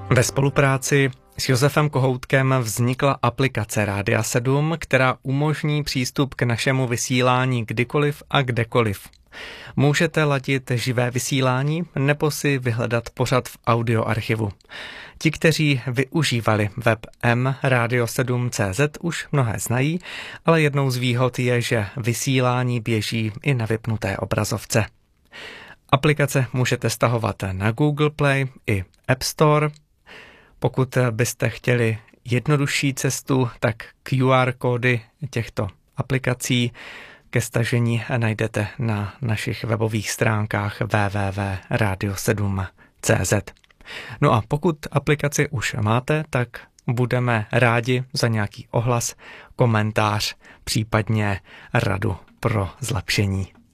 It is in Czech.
Ve spolupráci s Josefem Kohoutkem vznikla aplikace Rádia 7, která umožní přístup k našemu vysílání kdykoliv a kdekoliv. Můžete ladit živé vysílání nebo si vyhledat pořad v audioarchivu. Ti, kteří využívali web mradio7.cz, už mnohé znají, ale jednou z výhod je, že vysílání běží i na vypnuté obrazovce. Aplikace můžete stahovat na Google Play i App Store. Pokud byste chtěli jednodušší cestu, tak QR kódy těchto aplikací ke stažení najdete na našich webových stránkách www.radio7.cz. No a pokud aplikaci už máte, tak budeme rádi za nějaký ohlas, komentář, případně radu pro zlepšení.